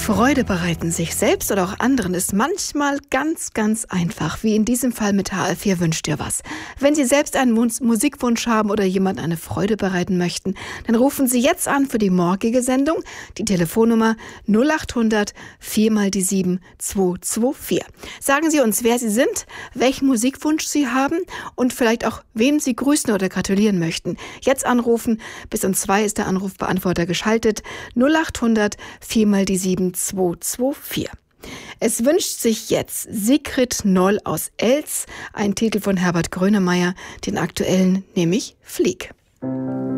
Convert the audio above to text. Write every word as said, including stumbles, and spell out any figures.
Freude bereiten, sich selbst oder auch anderen, ist manchmal ganz, ganz einfach. Wie in diesem Fall mit H R vier Wünscht dir was. Wenn Sie selbst einen Wunsch, Musikwunsch haben oder jemand eine Freude bereiten möchten, dann rufen Sie jetzt an für die morgige Sendung. Die Telefonnummer null acht hundert vier mal die sieben zwei zwei vier. Sagen Sie uns, wer Sie sind, welchen Musikwunsch Sie haben und vielleicht auch, wem Sie grüßen oder gratulieren möchten. Jetzt anrufen. Bis um zwei ist der Anrufbeantworter geschaltet. null acht hundert vier mal die sieben zwei zwei vier. Es wünscht sich jetzt Sigrid Noll aus Elz, ein Titel von Herbert Grönemeyer, den aktuellen, nämlich Flieg.